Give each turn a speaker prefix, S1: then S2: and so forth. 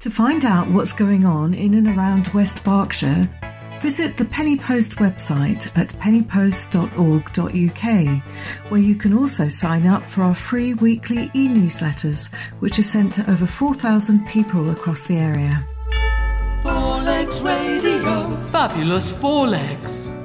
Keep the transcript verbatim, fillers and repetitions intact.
S1: To find out what's going on in and around West Berkshire, visit the Penny Post website at penny post dot org dot u k, where you can also sign up for our free weekly e-newsletters, which are sent to over four thousand people across the area.
S2: Four Legs Radio.
S3: Fabulous Four Legs.